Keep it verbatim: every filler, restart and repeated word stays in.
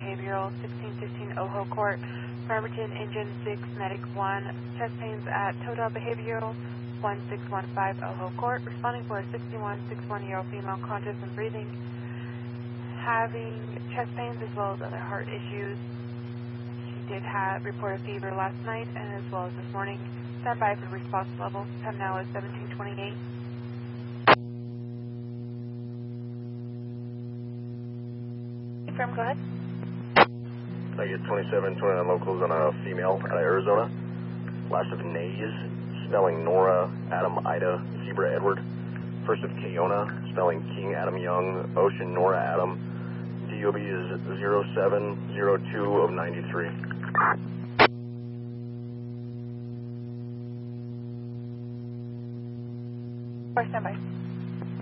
Behavioral, sixteen fifteen Ojo Court, Bremerton, Engine six, Medic one, chest pains at Total Behavioral, one six one five Ojo Court, responding for a sixty-one, sixty-one-year-old female conscious and breathing, having chest pains as well as other heart issues. She did have reported fever last night and as well as this morning. Stand by for response level. Time now is seventeen twenty-eight. Confirm, go ahead. I get twenty-seven twenty-nine locals on a female out of Arizona. Last of Nays, spelling Nora, Adam, Ida, Zebra, Edward. First of Keona, spelling King, Adam, Young, Ocean, Nora, Adam. D O B is zero seven zero two of ninety-three. Stand by.